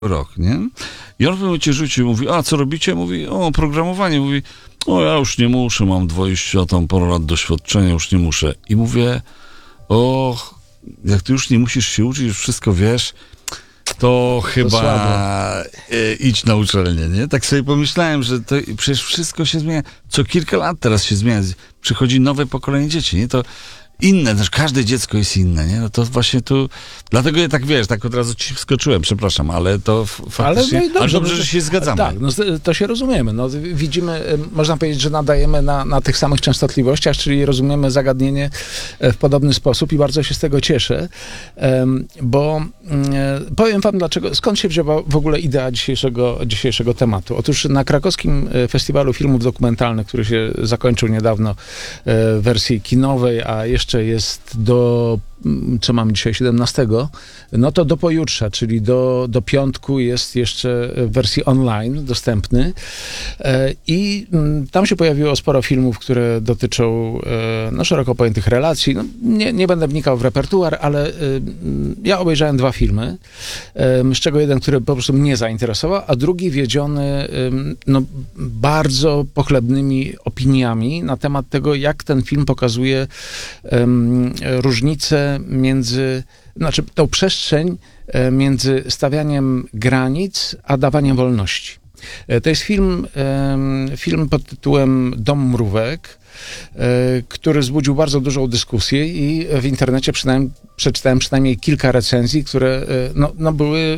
rok, nie? I on w pewnym momencie rzucił, mówi, a co robicie? Mówi, o, programowanie. Mówi, o, ja już nie muszę, mam 20 tam parę lat doświadczenia, już nie muszę. I mówię, o, jak ty już nie musisz się uczyć, już wszystko wiesz, to chyba idź na uczelnię, nie? Tak sobie pomyślałem, że to przecież wszystko się zmienia. Co kilka lat teraz się zmienia. Przychodzi nowe pokolenie dzieci, nie? To inne, też każde dziecko jest inne, nie? No to właśnie tu, dlatego ja tak, wiesz, tak od razu ci wskoczyłem, przepraszam, ale to faktycznie, ale dobrze, że się zgadzamy. Tak, no to się rozumiemy. No, widzimy, można powiedzieć, że nadajemy na tych samych częstotliwościach, czyli rozumiemy zagadnienie w podobny sposób i bardzo się z tego cieszę, bo powiem wam dlaczego, skąd się wzięła w ogóle idea dzisiejszego tematu. Otóż na krakowskim Festiwalu Filmów Dokumentalnych, który się zakończył niedawno w wersji kinowej, a jeszcze jest co mamy dzisiaj, 17, no to do pojutrze, czyli do piątku jest jeszcze w wersji online dostępny i tam się pojawiło sporo filmów, które dotyczą szeroko pojętych relacji. No, nie będę wnikał w repertuar, ale ja obejrzałem 2 filmy, z czego jeden, który po prostu mnie zainteresował, a drugi wiedziony bardzo pochlebnymi opiniami na temat tego, jak ten film pokazuje różnice tą przestrzeń między stawianiem granic, a dawaniem wolności. To jest film pod tytułem Dom mrówek, który wzbudził bardzo dużą dyskusję i w internecie przeczytałem przynajmniej kilka recenzji, które były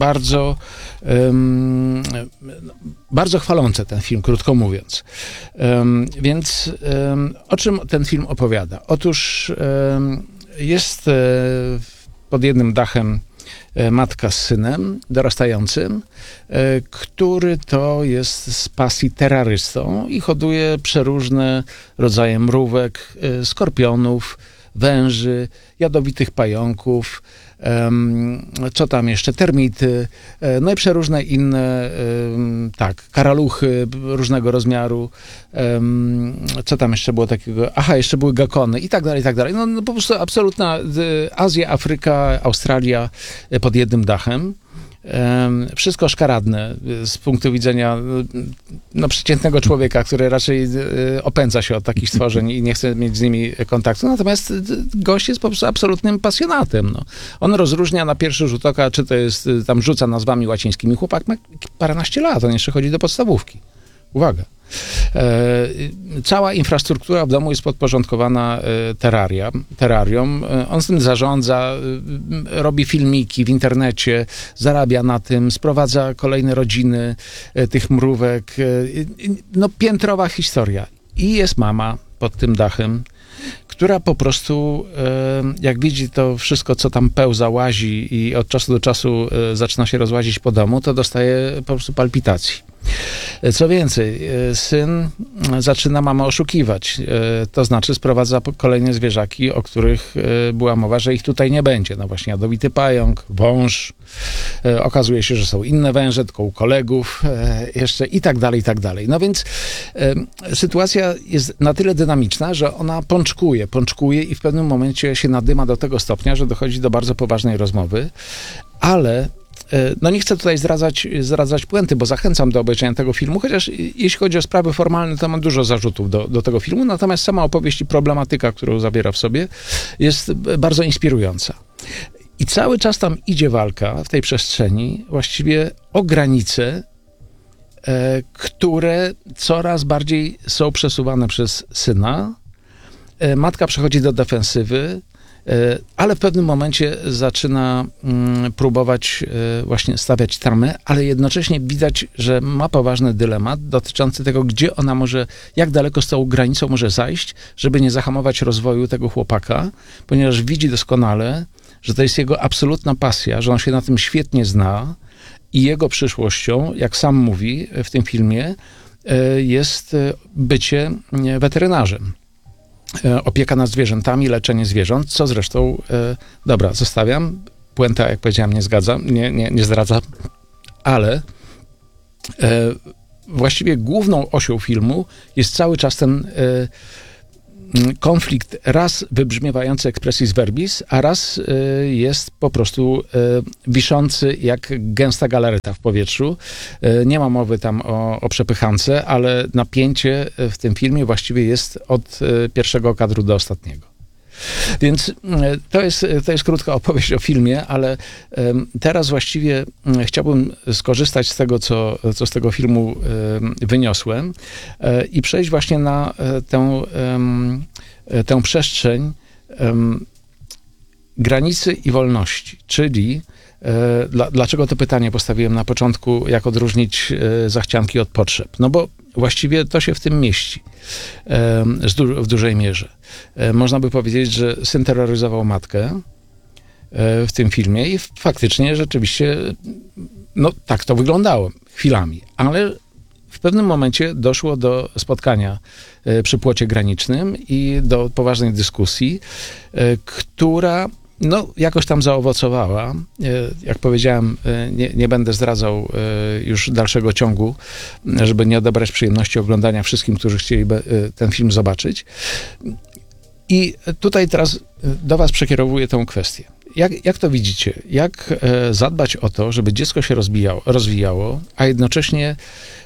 bardzo chwalące ten film, krótko mówiąc. Więc o czym ten film opowiada? Otóż jest pod jednym dachem matka z synem dorastającym, który to jest z pasji terrorystą i hoduje przeróżne rodzaje mrówek, skorpionów, węży, jadowitych pająków, co tam jeszcze, termity, no i przeróżne inne, karaluchy różnego rozmiaru, co tam jeszcze było takiego, jeszcze były gakony i tak dalej, i tak dalej. No po prostu absolutna Azja, Afryka, Australia pod jednym dachem. Wszystko szkaradne z punktu widzenia przeciętnego człowieka, który raczej opędza się od takich stworzeń i nie chce mieć z nimi kontaktu. Natomiast gość jest po prostu absolutnym pasjonatem. No. On rozróżnia na pierwszy rzut oka, czy to jest, tam rzuca nazwami łacińskimi. Chłopak ma paręnaście lat, on jeszcze chodzi do podstawówki. Uwaga. Cała infrastruktura w domu jest podporządkowana terrarium. On z tym zarządza, robi filmiki w internecie, zarabia na tym, sprowadza kolejne rodziny tych mrówek. Piętrowa historia. I jest mama pod tym dachem, która po prostu, jak widzi to wszystko, co tam pełza, łazi i od czasu do czasu zaczyna się rozłazić po domu, to dostaje po prostu palpitacji. Co więcej, syn zaczyna mamę oszukiwać. To znaczy sprowadza kolejne zwierzaki, o których była mowa, że ich tutaj nie będzie. No właśnie jadowity pająk, wąż. Okazuje się, że są inne węże, tylko u kolegów jeszcze i tak dalej, i tak dalej. No więc sytuacja jest na tyle dynamiczna, że ona pączkuje i w pewnym momencie się nadyma do tego stopnia, że dochodzi do bardzo poważnej rozmowy, ale nie chcę tutaj zdradzać puenty, bo zachęcam do obejrzenia tego filmu, chociaż jeśli chodzi o sprawy formalne, to mam dużo zarzutów do tego filmu, natomiast sama opowieść i problematyka, którą zawiera w sobie, jest bardzo inspirująca. I cały czas tam idzie walka w tej przestrzeni właściwie o granice, które coraz bardziej są przesuwane przez syna. Matka przechodzi do defensywy, ale w pewnym momencie zaczyna próbować właśnie stawiać tamę, ale jednocześnie widać, że ma poważny dylemat dotyczący tego, gdzie ona może, jak daleko z tą granicą może zajść, żeby nie zahamować rozwoju tego chłopaka, ponieważ widzi doskonale, że to jest jego absolutna pasja, że on się na tym świetnie zna i jego przyszłością, jak sam mówi w tym filmie, jest bycie weterynarzem. Opieka nad zwierzętami, leczenie zwierząt, co zresztą, zostawiam. Puenta, jak powiedziałem, nie zdradza, ale właściwie główną osią filmu jest cały czas ten konflikt raz wybrzmiewający expressis verbis, a raz jest po prostu wiszący jak gęsta galareta w powietrzu. Nie ma mowy tam o przepychance, ale napięcie w tym filmie właściwie jest od pierwszego kadru do ostatniego. Więc to jest krótka opowieść o filmie, ale teraz właściwie chciałbym skorzystać z tego, co z tego filmu wyniosłem i przejść właśnie na tę przestrzeń granicy i wolności, czyli dlaczego to pytanie postawiłem na początku, jak odróżnić zachcianki od potrzeb? No bo właściwie to się w tym mieści w dużej mierze. Można by powiedzieć, że syn terroryzował matkę w tym filmie i faktycznie, rzeczywiście, no tak to wyglądało chwilami, ale w pewnym momencie doszło do spotkania przy płocie granicznym i do poważnej dyskusji, która no, jakoś tam zaowocowała. Jak powiedziałem, nie będę zdradzał już dalszego ciągu, żeby nie odebrać przyjemności oglądania wszystkim, którzy chcieliby ten film zobaczyć. I tutaj teraz do was przekierowuję tę kwestię. Jak to widzicie? Jak zadbać o to, żeby dziecko się rozwijało, a jednocześnie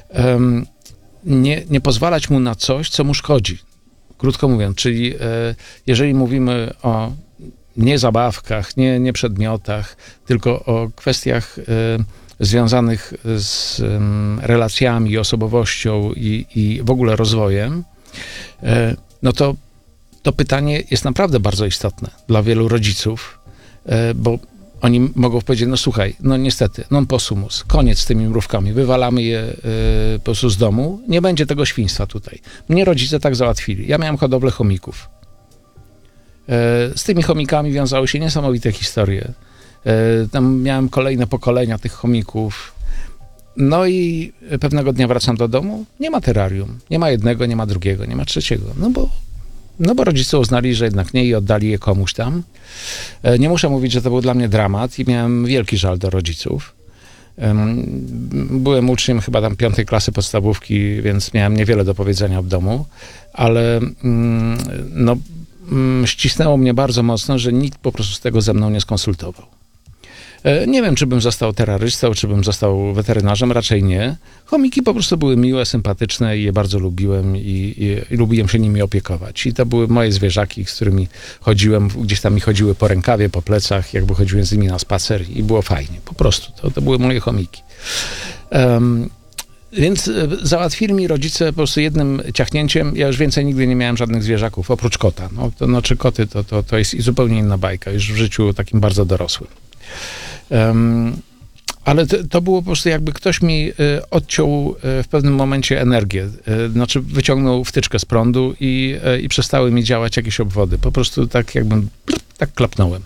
nie pozwalać mu na coś, co mu szkodzi? Krótko mówiąc, czyli jeżeli mówimy o nie zabawkach, nie przedmiotach, tylko o kwestiach związanych z relacjami, osobowością i w ogóle rozwojem, no to pytanie jest naprawdę bardzo istotne dla wielu rodziców, bo oni mogą powiedzieć, no słuchaj, no niestety, non possumus, koniec z tymi mrówkami, wywalamy je po prostu z domu, nie będzie tego świństwa tutaj. Mnie rodzice tak załatwili. Ja miałem hodowlę chomików. Z tymi chomikami wiązały się niesamowite historie. Tam miałem kolejne pokolenia tych chomików. No i pewnego dnia wracam do domu, nie ma terrarium. Nie ma jednego, nie ma drugiego, nie ma trzeciego. No bo rodzice uznali, że jednak nie i oddali je komuś tam. Nie muszę mówić, że to był dla mnie dramat i miałem wielki żal do rodziców. Byłem uczniem chyba tam 5. klasy podstawówki, więc miałem niewiele do powiedzenia w domu, ale no ścisnęło mnie bardzo mocno, że nikt po prostu z tego ze mną nie skonsultował. Nie wiem, czy bym został terrorystą, czy bym został weterynarzem, raczej nie. Chomiki po prostu były miłe, sympatyczne i je bardzo lubiłem i lubiłem się nimi opiekować. I to były moje zwierzaki, z którymi chodziłem, gdzieś tam mi chodziły po rękawie, po plecach, jakby chodziłem z nimi na spacer i było fajnie. Po prostu, to były moje chomiki. Więc załatwili mi rodzice po prostu jednym ciachnięciem. Ja już więcej nigdy nie miałem żadnych zwierzaków, oprócz kota. Czy koty to jest zupełnie inna bajka, już w życiu takim bardzo dorosłym. Ale to było po prostu jakby ktoś mi odciął w pewnym momencie energię. Znaczy wyciągnął wtyczkę z prądu i przestały mi działać jakieś obwody. Po prostu tak jakbym tak klapnąłem.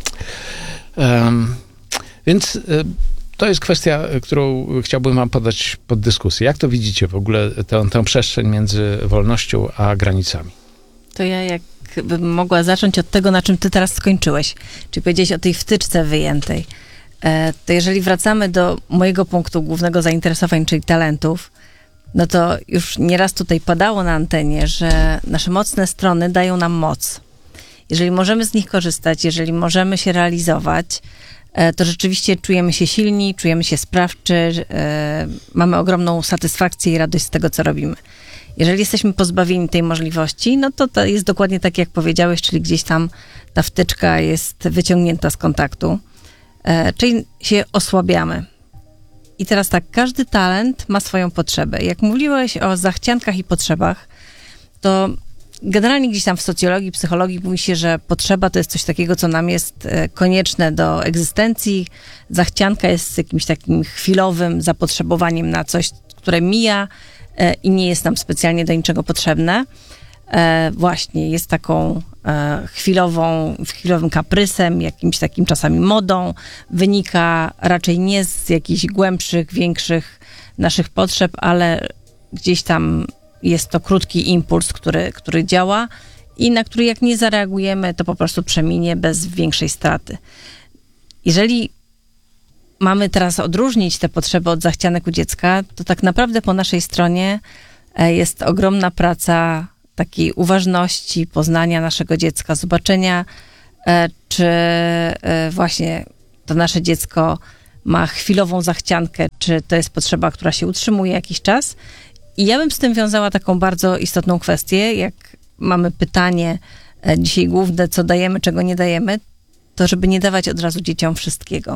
Więc to jest kwestia, którą chciałbym wam podać pod dyskusję. Jak to widzicie w ogóle tę przestrzeń między wolnością a granicami? To ja jakbym mogła zacząć od tego, na czym ty teraz skończyłeś. Czyli powiedziałeś o tej wtyczce wyjętej. To jeżeli wracamy do mojego punktu głównego zainteresowań, czyli talentów, no to już nieraz tutaj padało na antenie, że nasze mocne strony dają nam moc. Jeżeli możemy z nich korzystać, jeżeli możemy się realizować, to rzeczywiście czujemy się silni, czujemy się sprawczy, mamy ogromną satysfakcję i radość z tego, co robimy. Jeżeli jesteśmy pozbawieni tej możliwości, no to jest dokładnie tak, jak powiedziałeś, czyli gdzieś tam ta wtyczka jest wyciągnięta z kontaktu, czyli się osłabiamy. I teraz tak, każdy talent ma swoją potrzebę. Jak mówiłeś o zachciankach i potrzebach, to generalnie gdzieś tam w socjologii, psychologii mówi się, że potrzeba to jest coś takiego, co nam jest konieczne do egzystencji. Zachcianka jest jakimś takim chwilowym zapotrzebowaniem na coś, które mija i nie jest nam specjalnie do niczego potrzebne. Właśnie jest taką chwilowym kaprysem, jakimś takim czasami modą. Wynika raczej nie z jakichś głębszych, większych naszych potrzeb, ale gdzieś tam jest to krótki impuls, który działa i na który jak nie zareagujemy, to po prostu przeminie bez większej straty. Jeżeli mamy teraz odróżnić te potrzeby od zachcianek u dziecka, to tak naprawdę po naszej stronie jest ogromna praca takiej uważności, poznania naszego dziecka, zobaczenia, czy właśnie to nasze dziecko ma chwilową zachciankę, czy to jest potrzeba, która się utrzymuje jakiś czas. I ja bym z tym wiązała taką bardzo istotną kwestię, jak mamy pytanie dzisiaj główne, co dajemy, czego nie dajemy, to żeby nie dawać od razu dzieciom wszystkiego.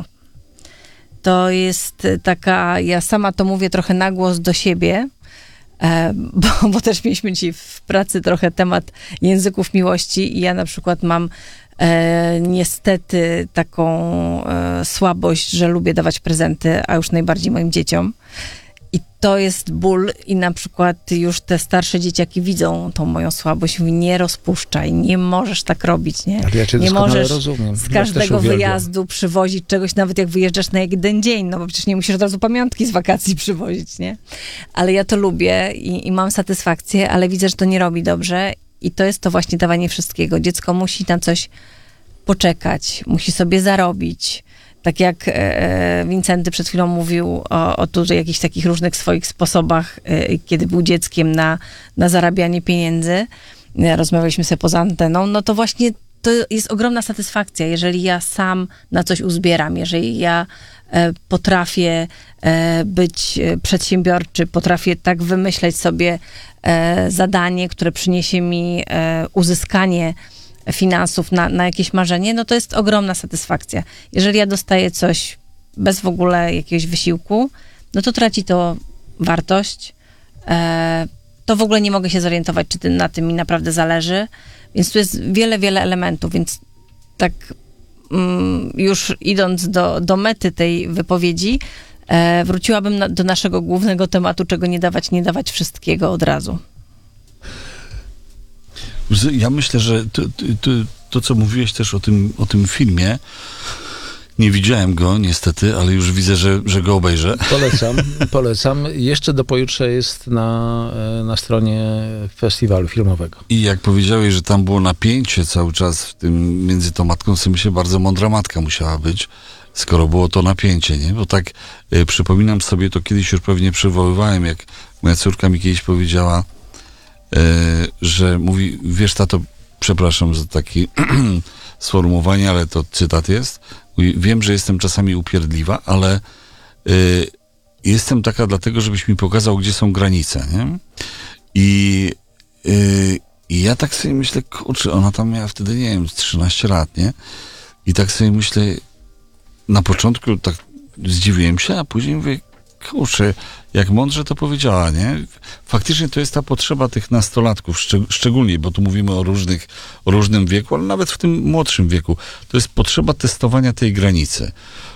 To jest taka, ja sama to mówię trochę na głos do siebie, bo też mieliśmy dzisiaj w pracy trochę temat języków miłości i ja na przykład mam niestety taką słabość, że lubię dawać prezenty, a już najbardziej moim dzieciom. I to jest ból i na przykład już te starsze dzieciaki widzą tą moją słabość, mówią, nie rozpuszczaj, nie możesz tak robić, nie? Ale ja cię nie możesz rozumiem. z każdego wyjazdu przywozić czegoś, nawet jak wyjeżdżasz na jeden dzień, no bo przecież nie musisz od razu pamiątki z wakacji przywozić, nie? Ale ja to lubię i mam satysfakcję, ale widzę, że to nie robi dobrze i to jest to właśnie dawanie wszystkiego. Dziecko musi na coś poczekać, musi sobie zarobić. Tak jak Wincenty przed chwilą mówił o tu jakichś takich różnych swoich sposobach, kiedy był dzieckiem na zarabianie pieniędzy, rozmawialiśmy sobie poza anteną, no to właśnie to jest ogromna satysfakcja, jeżeli ja sam na coś uzbieram, jeżeli ja potrafię być przedsiębiorczy, potrafię tak wymyśleć sobie zadanie, które przyniesie mi uzyskanie finansów na jakieś marzenie, no to jest ogromna satysfakcja. Jeżeli ja dostaję coś bez w ogóle jakiegoś wysiłku, no to traci to wartość. To w ogóle nie mogę się zorientować, czy na tym mi naprawdę zależy. Więc tu jest wiele, wiele elementów, więc tak już idąc do mety tej wypowiedzi, wróciłabym do naszego głównego tematu, czego nie dawać wszystkiego od razu. Ja myślę, że to co mówiłeś też o tym filmie, nie widziałem go niestety, ale już widzę, że go obejrzę. Polecam. Jeszcze do pojutrze jest na stronie festiwalu filmowego. I jak powiedziałeś, że tam było napięcie cały czas w tym między tą matką, sobie myślę, bardzo mądra matka musiała być, skoro było to napięcie, nie? Bo tak przypominam sobie, to kiedyś już pewnie przywoływałem, jak moja córka mi kiedyś powiedziała, że mówi, wiesz tato, przepraszam za takie sformułowanie, ale to cytat jest, mówi, wiem, że jestem czasami upierdliwa, ale jestem taka dlatego, żebyś mi pokazał, gdzie są granice, nie? I ja tak sobie myślę, kurczę, ona tam miała wtedy, nie wiem, 13 lat, nie? I tak sobie myślę, na początku tak zdziwiłem się, a później mówię, kurczę, jak mądrze to powiedziała, nie? Faktycznie to jest ta potrzeba tych nastolatków, szczególnie, bo tu mówimy o różnym wieku, ale nawet w tym młodszym wieku. To jest potrzeba testowania tej granicy.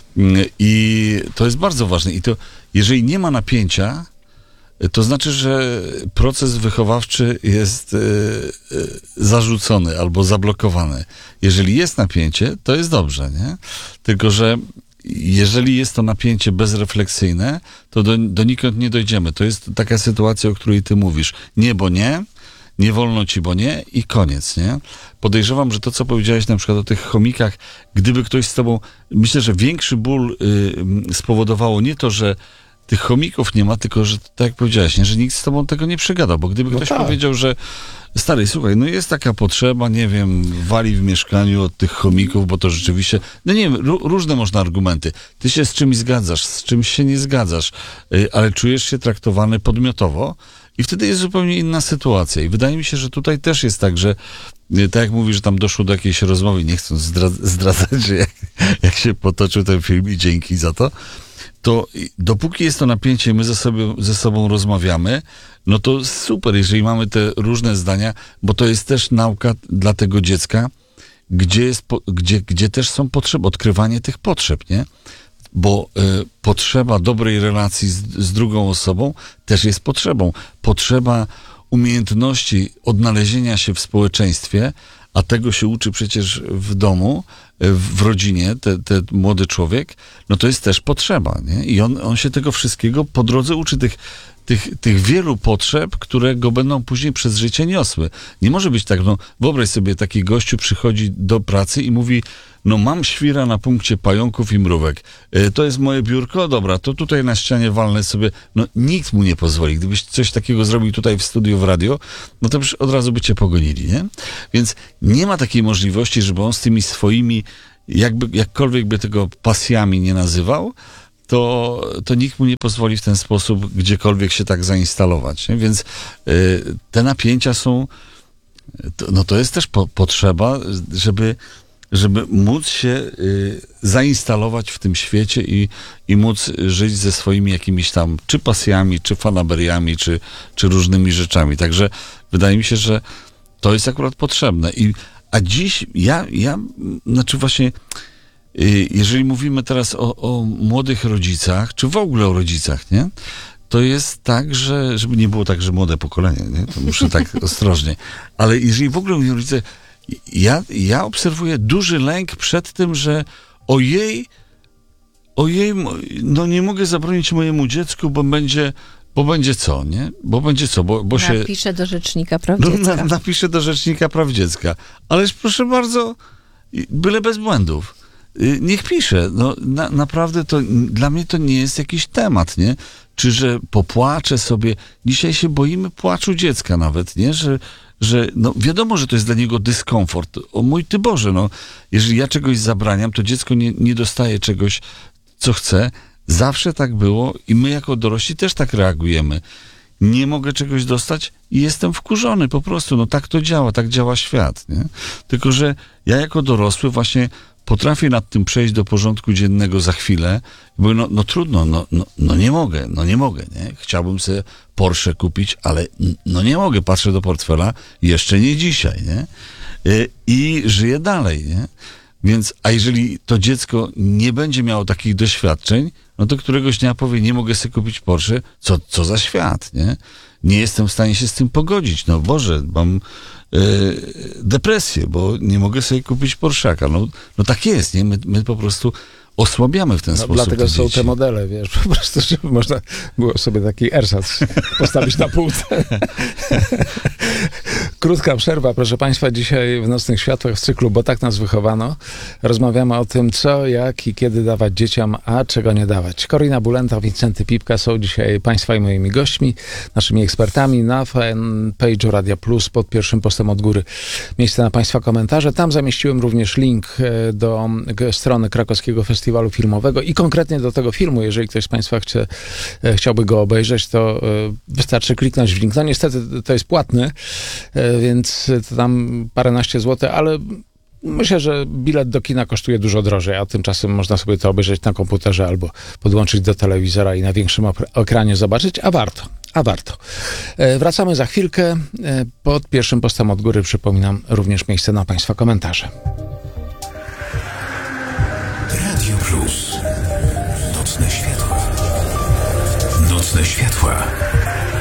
I to jest bardzo ważne. I to, jeżeli nie ma napięcia, to znaczy, że proces wychowawczy jest zarzucony albo zablokowany. Jeżeli jest napięcie, to jest dobrze, nie? Tylko że jeżeli jest to napięcie bezrefleksyjne, to donikąd nie dojdziemy. To jest taka sytuacja, o której ty mówisz. Nie, bo nie, nie wolno ci, bo nie i koniec, nie? Podejrzewam, że to, co powiedziałeś na przykład o tych chomikach, gdyby ktoś z tobą, myślę, że większy ból spowodowało nie to, że tych chomików nie ma, tylko że, tak jak powiedziałeś, nie, że nikt z tobą tego nie przegadał, bo gdyby ktoś powiedział, że stary, słuchaj, no jest taka potrzeba, nie wiem, wali w mieszkaniu od tych chomików, bo to rzeczywiście, no nie wiem, różne można argumenty. Ty się z czymś zgadzasz, z czymś się nie zgadzasz, ale czujesz się traktowany podmiotowo i wtedy jest zupełnie inna sytuacja. I wydaje mi się, że tutaj też jest tak, że tak jak mówisz, że tam doszło do jakiejś rozmowy, nie chcąc zdradzać, że jak się potoczył ten film i dzięki za to, to dopóki jest to napięcie, my ze sobą rozmawiamy, no to super, jeżeli mamy te różne zdania, bo to jest też nauka dla tego dziecka, gdzie też są potrzeby, odkrywanie tych potrzeb, nie? Bo potrzeba dobrej relacji z drugą osobą też jest potrzebą. Potrzeba umiejętności odnalezienia się w społeczeństwie, a tego się uczy przecież w domu, w rodzinie, ten młody człowiek, no to jest też potrzeba, nie? I on się tego wszystkiego po drodze uczy, tych tych wielu potrzeb, które go będą później przez życie niosły. Nie może być tak, no wyobraź sobie, taki gościu przychodzi do pracy i mówi, no mam świra na punkcie pająków i mrówek. To jest moje biurko, dobra, to tutaj na ścianie walnę sobie. No nikt mu nie pozwoli. Gdybyś coś takiego zrobił tutaj w studiu w radio, no to już od razu by cię pogonili, nie? Więc nie ma takiej możliwości, żeby on z tymi swoimi, jakkolwiek by tego pasjami nie nazywał, to nikt mu nie pozwoli w ten sposób gdziekolwiek się tak zainstalować. Nie? Więc te napięcia są, to jest też potrzeba, żeby móc się zainstalować w tym świecie i móc żyć ze swoimi jakimiś tam czy pasjami, czy fanaberiami, czy różnymi rzeczami. Także wydaje mi się, że to jest akurat potrzebne. A dziś znaczy właśnie, jeżeli mówimy teraz o młodych rodzicach, czy w ogóle o rodzicach, nie? To jest tak, że żeby nie było tak, że młode pokolenie, nie? To muszę tak ostrożnie. Ale jeżeli w ogóle mówię o rodzicach, ja obserwuję duży lęk przed tym, że ojej, no nie mogę zabronić mojemu dziecku, bo będzie co, nie? Bo się... Napiszę do Rzecznika Praw Dziecka. Napiszę do Rzecznika Praw Dziecka. Ależ proszę bardzo, byle bez błędów. Niech pisze. No, naprawdę to dla mnie to nie jest jakiś temat, nie? Czy że popłaczę sobie. Dzisiaj się boimy płaczu dziecka nawet, nie? Że no wiadomo, że to jest dla niego dyskomfort. O mój Ty Boże, no jeżeli ja czegoś zabraniam, to dziecko nie dostaje czegoś, co chce. Zawsze tak było i my jako dorośli też tak reagujemy. Nie mogę czegoś dostać i jestem wkurzony po prostu. No tak to działa, tak działa świat, nie? Tylko że ja jako dorosły właśnie potrafię nad tym przejść do porządku dziennego za chwilę, bo no trudno, no nie mogę, nie? Chciałbym sobie Porsche kupić, ale no nie mogę, patrzę do portfela, jeszcze nie dzisiaj, nie? I żyję dalej, nie? Więc, a jeżeli to dziecko nie będzie miało takich doświadczeń, no to któregoś dnia powie, nie mogę sobie kupić Porsche, co za świat, nie? Nie jestem w stanie się z tym pogodzić, no Boże, mam depresję, bo nie mogę sobie kupić Porszaka. No tak jest, nie? My po prostu osłabiamy w ten sposób. Dlatego są dzieci. te modele, wiesz, po prostu, żeby można było sobie taki ersatz postawić na półce. Krótka przerwa, proszę Państwa, dzisiaj w Nocnych Światłach w cyklu Bo tak nas wychowano. Rozmawiamy o tym, co, jak i kiedy dawać dzieciom, a czego nie dawać. Korina Bulenta, Wincenty Pipka są dzisiaj Państwa i moimi gośćmi, naszymi ekspertami na fanpage'u Radia Plus pod pierwszym postem od góry. Miejsce na Państwa komentarze. Tam zamieściłem również link do strony Krakowskiego Festiwalu Filmowego i konkretnie do tego filmu, jeżeli ktoś z Państwa chciałby go obejrzeć, to wystarczy kliknąć w link. No niestety to jest płatny, więc to tam paręnaście złotych, ale myślę, że bilet do kina kosztuje dużo drożej, a tymczasem można sobie to obejrzeć na komputerze albo podłączyć do telewizora i na większym ekranie zobaczyć, a warto. Wracamy za chwilkę. Pod pierwszym postem od góry, przypominam, również miejsce na Państwa komentarze. Radio Plus. Nocne światła. Nocne światła.